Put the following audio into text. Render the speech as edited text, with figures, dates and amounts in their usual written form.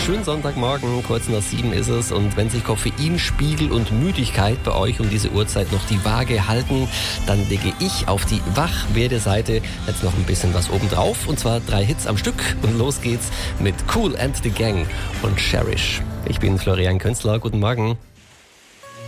schönen Sonntagmorgen, kurz nach 7 ist es. Und wenn sich Koffeinspiegel und Müdigkeit bei euch um diese Uhrzeit noch die Waage halten, dann lege ich auf die Wachwerde-Seite jetzt noch ein bisschen was obendrauf. Und zwar 3 Hits am Stück. Und los geht's mit Kool and the Gang und Cherish. Ich bin Florian Künstler, guten Morgen.